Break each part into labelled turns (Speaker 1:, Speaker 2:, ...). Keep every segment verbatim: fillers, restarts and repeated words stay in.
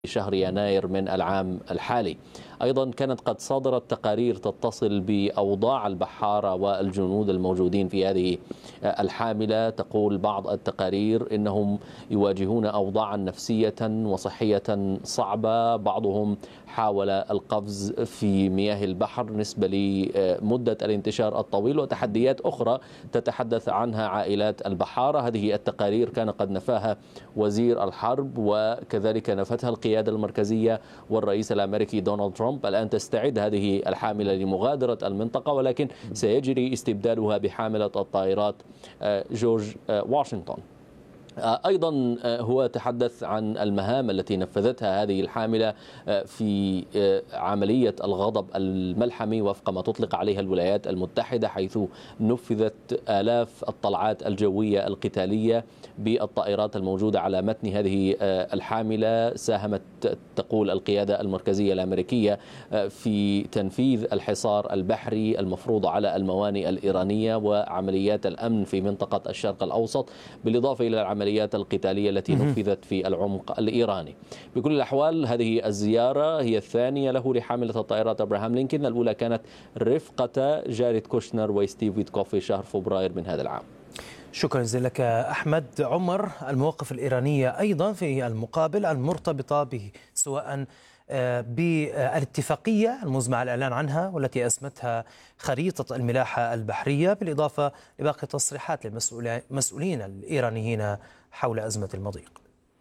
Speaker 1: شهر يناير من العام الحالي. أيضا كانت قد صدرت تقارير تتصل بأوضاع البحارة والجنود الموجودين في هذه الحاملة. تقول بعض التقارير إنهم يواجهون أوضاعا نفسية وصحية صعبة، بعضهم حاول القفز في مياه البحر نسبة لمدة الانتشار الطويل، وتحديات أخرى تتحدث عنها عائلات البحارة. هذه التقارير كان قد نفاها وزير الحرب، وكذلك نفتها القيادة المركزية والرئيس الأمريكي دونالد ترامب. الآن تستعد هذه الحاملة لمغادرة المنطقة، ولكن سيجري استبدالها بحاملة الطائرات جورج واشنطن. أيضا هو تحدث عن المهام التي نفذتها هذه الحاملة في عملية الغضب الملحمي وفق ما تطلق عليها الولايات المتحدة، حيث نفذت آلاف الطلعات الجوية القتالية بالطائرات الموجودة على متن هذه الحاملة. ساهمت تقول القيادة المركزية الأمريكية في تنفيذ الحصار البحري المفروض على الموانئ الإيرانية وعمليات الأمن في منطقة الشرق الأوسط، بالإضافة إلى العمليات القتالية التي نفذت في العمق الإيراني. بكل الأحوال هذه الزيارة هي الثانية له لحاملة الطائرات أبراهام لينكولن. الأولى كانت رفقة جاريد كوشنر وستيف ويتكوف في شهر فبراير من هذا العام.
Speaker 2: شكرا جزيلا لك أحمد عمر. المواقف الإيرانية أيضا في المقابل المرتبطة به، سواء بالاتفاقية المزمع الإعلان عنها والتي أسمتها خريطة الملاحة البحرية، بالإضافة لباقي التصريحات للمسؤولين الإيرانيين حول أزمة المضيق.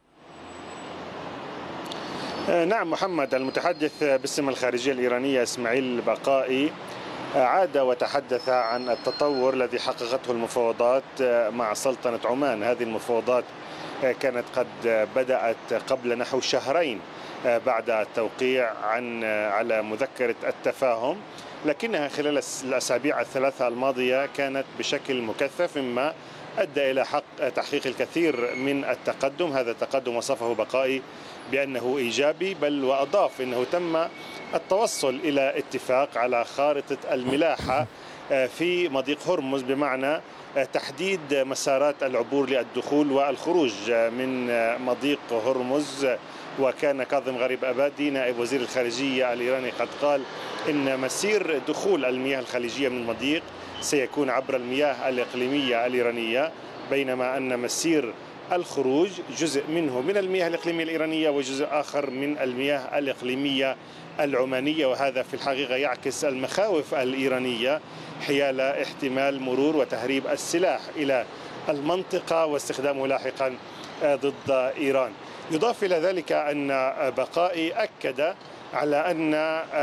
Speaker 3: نعم محمد، المتحدث باسم الخارجية الإيرانية إسماعيل بقائي عاد وتحدث عن التطور الذي حققته المفاوضات مع سلطنة عمان. هذه المفاوضات كانت قد بدأت قبل نحو شهرين بعد التوقيع عن على مذكرة التفاهم، لكنها خلال الأسابيع الثلاثة الماضية كانت بشكل مكثف، مما أدى إلى حق تحقيق الكثير من التقدم. هذا التقدم وصفه بقائي بأنه إيجابي، بل وأضاف أنه تم التوصل إلى اتفاق على خارطة الملاحة في مضيق هرمز، بمعنى تحديد مسارات العبور للدخول والخروج من مضيق هرمز. وكان كاظم غريب أبادي نائب وزير الخارجية الإيراني قد قال إن مسير دخول المياه الخليجية من المضيق سيكون عبر المياه الإقليمية الإيرانية، بينما أن مسير الخروج جزء منه من المياه الإقليمية الإيرانية وجزء آخر من المياه الإقليمية العمانية. وهذا في الحقيقة يعكس المخاوف الإيرانية حيال احتمال مرور وتهريب السلاح إلى المنطقة واستخدامه لاحقا ضد إيران. يضاف إلى ذلك أن بقائي أكد على أن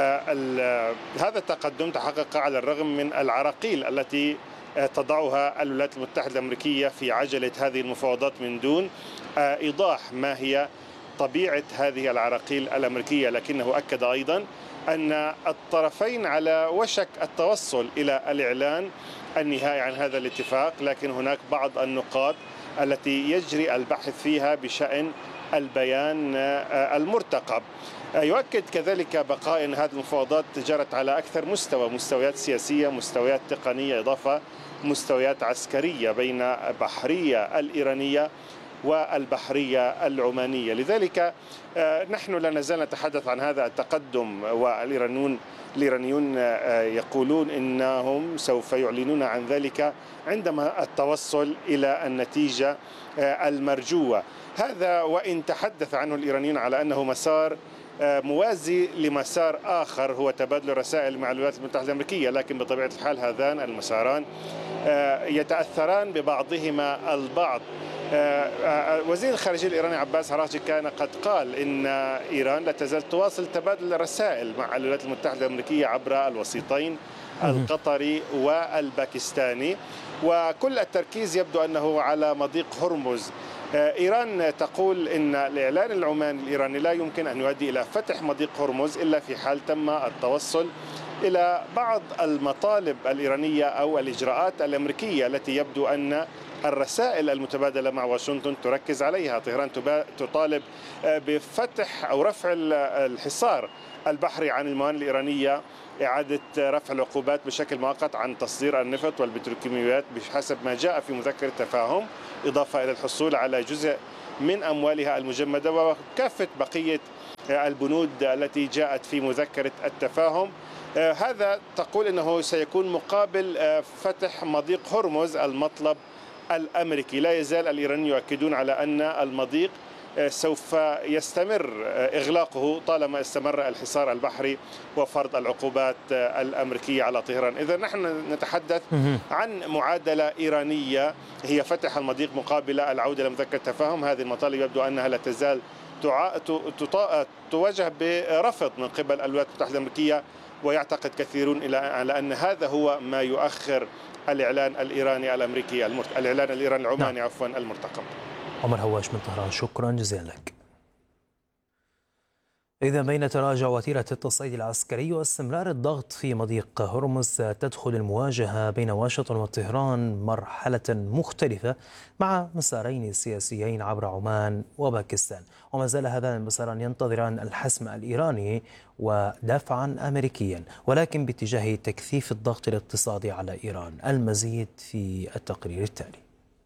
Speaker 3: هذا التقدم تحقق على الرغم من العراقيل التي تضعها الولايات المتحدة الأمريكية في عجلة هذه المفاوضات من دون إيضاح ما هي طبيعة هذه العراقيل الأمريكية. لكنه أكد أيضا أن الطرفين على وشك التوصل إلى الإعلان النهائي عن هذا الاتفاق، لكن هناك بعض النقاط التي يجري البحث فيها بشأن البيان المرتقب. يؤكد كذلك بقاء أن هذه المفاوضات جرت على أكثر مستوى، مستويات سياسية، مستويات تقنية، إضافة مستويات عسكرية بين بحرية الإيرانية والبحرية العمانية. لذلك نحن لا نزال نتحدث عن هذا التقدم، والإيرانيون الإيرانيون يقولون إنهم سوف يعلنون عن ذلك عندما التوصل إلى النتيجة المرجوة. هذا وإن تحدث عنه الإيرانيون على أنه مسار موازي لمسار آخر هو تبادل الرسائل مع الولايات المتحدة الأمريكية، لكن بطبيعة الحال هذان المساران يتأثران ببعضهما البعض. وزير الخارجية الإيراني عباس عراقجي كان قد قال إن إيران لا تزال تواصل تبادل الرسائل مع الولايات المتحدة الأمريكية عبر الوسيطين القطري والباكستاني، وكل التركيز يبدو أنه على مضيق هرمز. إيران تقول إن الإعلان العماني الإيراني لا يمكن أن يؤدي إلى فتح مضيق هرمز إلا في حال تم التوصل إلى بعض المطالب الإيرانية أو الإجراءات الأمريكية التي يبدو أن الرسائل المتبادلة مع واشنطن تركز عليها. طهران تطالب بفتح أو رفع الحصار البحري عن الموانئ الإيرانية، إعادة رفع العقوبات بشكل مؤقت عن تصدير النفط والبتروكيماويات بحسب ما جاء في مذكرة التفاهم، إضافة إلى الحصول على جزء من أموالها المجمدة وكافة بقية البنود التي جاءت في مذكرة التفاهم. هذا تقول أنه سيكون مقابل فتح مضيق هرمز المطلب الأمريكي. لا يزال الإيرانيون يؤكدون على أن المضيق سوف يستمر إغلاقه طالما استمر الحصار البحري وفرض العقوبات الأمريكية على طهران. إذا نحن نتحدث عن معادلة إيرانية هي فتح المضيق مقابل العودة لمذكرة التفاهم. هذه المطالب يبدو أنها لا تزال تواجه برفض من قبل الولايات المتحدة الأمريكية، ويعتقد كثيرون إلى على أن هذا هو ما يؤخر الإعلان الإيراني الأمريكي المرت... الإعلان الإيراني العماني عفوا المرتقب.
Speaker 2: عمر هواش من طهران، شكرا جزيلا لك. إذا بين تراجع وتيرة التصعيد العسكري واستمرار الضغط في مضيق هرمز تدخل المواجهة بين واشنطن وطهران مرحلة مختلفة مع مسارين سياسيين عبر عمان وباكستان، وما زال هذان المساران ينتظران الحسم الإيراني ودفعا أمريكيا، ولكن باتجاه تكثيف الضغط الاقتصادي على إيران. المزيد في التقرير التالي.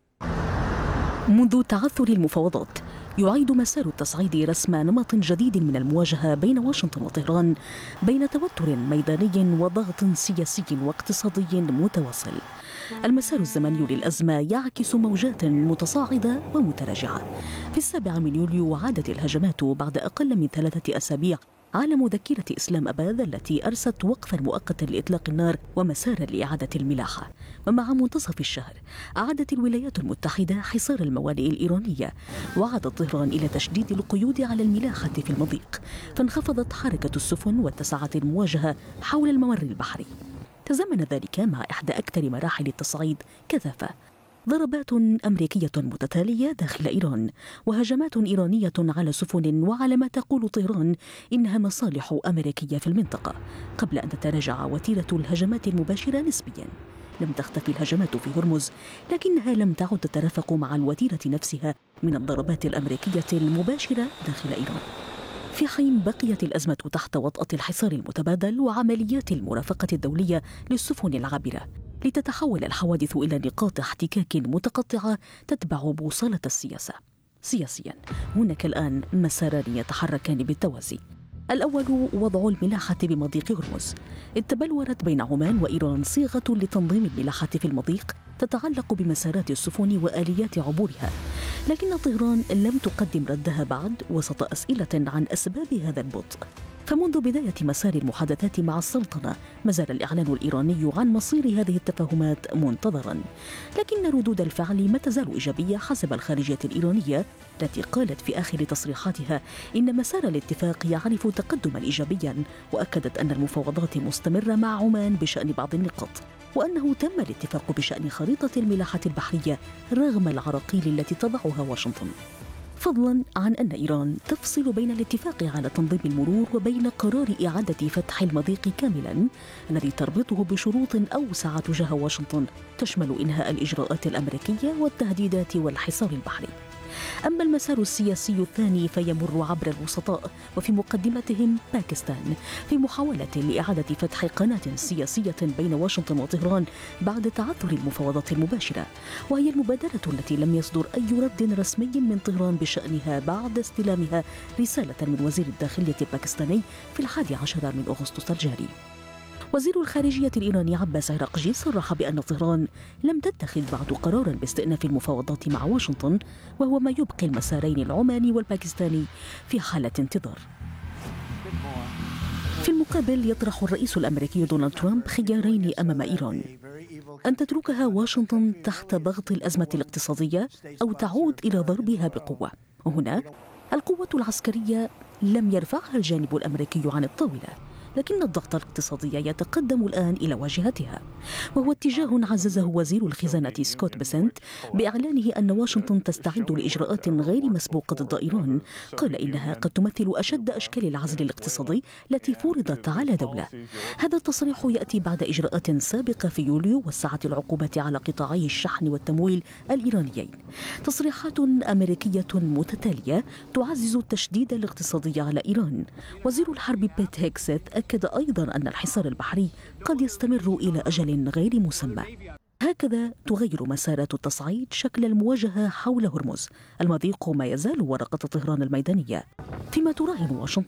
Speaker 4: منذ تعثر المفاوضات يعيد مسار التصعيد رسم نمط جديد من المواجهة بين واشنطن وطهران بين توتر ميداني وضغط سياسي واقتصادي متواصل. المسار الزمني للأزمة يعكس موجات متصاعدة ومتراجعة. في السابع من يوليو عادت الهجمات بعد أقل من ثلاثة أسابيع على مذكرة إسلام أباد التي أرست وقفا مؤقتا لإطلاق النار ومسارا لإعادة الملاحة. ومع منتصف الشهر أعادت الولايات المتحدة حصار الموانئ الإيرانية، وعادت طهران إلى تشديد القيود على الملاحة في المضيق، فانخفضت حركة السفن واتسعت المواجهة حول الممر البحري. تزامن ذلك مع إحدى أكثر مراحل التصعيد كثافة، ضربات أمريكية متتالية داخل إيران، وهجمات إيرانية على سفن وعلى ما تقول طهران إنها مصالح أمريكية في المنطقة، قبل أن تتراجع وتيرة الهجمات المباشرة نسبياً. لم تختفي الهجمات في هرمز، لكنها لم تعد تترافق مع الوتيرة نفسها من الضربات الأمريكية المباشرة داخل إيران. في حين بقيت الأزمة تحت وطأة الحصار المتبادل وعمليات المرافقة الدولية للسفن العابرة، لتتحول الحوادث إلى نقاط احتكاك متقطعة تتبع بوصلة السياسة. سياسياً هناك الآن مساران يتحركان بالتوازي. الأول وضع الملاحة بمضيق هرمز. تبلورت بين عمان وإيران صيغة لتنظيم الملاحة في المضيق تتعلق بمسارات السفن وآليات عبورها، لكن طهران لم تقدم ردها بعد وسط أسئلة عن أسباب هذا البطء. فمنذ بداية مسار المحادثات مع السلطنة ما زال الإعلان الإيراني عن مصير هذه التفاهمات منتظراً، لكن ردود الفعل ما تزال إيجابية حسب الخارجية الإيرانية التي قالت في آخر تصريحاتها إن مسار الاتفاق يعرف تقدماً إيجابياً، وأكدت أن المفاوضات مستمرة مع عمان بشأن بعض النقاط، وأنه تم الاتفاق بشأن خريطة الملاحة البحرية رغم العراقيل التي تضعها واشنطن، فضلاً عن أن إيران تفصل بين الاتفاق على تنظيم المرور وبين قرار إعادة فتح المضيق كاملاً الذي تربطه بشروط أوسع تجاه واشنطن تشمل إنهاء الإجراءات الأمريكية والتهديدات والحصار البحري. أما المسار السياسي الثاني فيمر عبر الوسطاء وفي مقدمتهم باكستان، في محاولة لإعادة فتح قناة سياسية بين واشنطن وطهران بعد تعثر المفاوضات المباشرة، وهي المبادرة التي لم يصدر أي رد رسمي من طهران بشأنها بعد استلامها رسالة من وزير الداخلية الباكستاني في الحادي عشر من أغسطس الجاري. وزير الخارجية الإيراني عباس عراقجي صرح بأن طهران لم تتخذ بعد قرارا باستئناف المفاوضات مع واشنطن، وهو ما يبقي المسارين العماني والباكستاني في حالة انتظار. في المقابل يطرح الرئيس الأمريكي دونالد ترامب خيارين أمام إيران: أن تتركها واشنطن تحت ضغط الأزمة الاقتصادية أو تعود إلى ضربها بقوة. وهنا القوة العسكرية لم يرفعها الجانب الأمريكي عن الطاولة، لكن الضغط الاقتصادي يتقدم الآن إلى واجهتها، وهو اتجاه عززه وزير الخزانة سكوت بيسنت بإعلانه أن واشنطن تستعد لإجراءات غير مسبوقة ضد إيران. قال إنها قد تمثل أشد أشكال العزل الاقتصادي التي فرضت على دولة. هذا التصريح يأتي بعد إجراءات سابقة في يوليو وسعت العقوبات على قطاعي الشحن والتمويل الإيرانيين. تصريحات أمريكية متتالية تعزز التشديد الاقتصادي على إيران. وزير الحرب بيت هيكسيت أكد أيضا أن الحصار البحري قد يستمر إلى أجل غير مسمى. هكذا تغير مسارات التصعيد شكل المواجهة حول هرمز. المضيق ما يزال ورقة طهران الميدانية، فيما تراهن واشنطن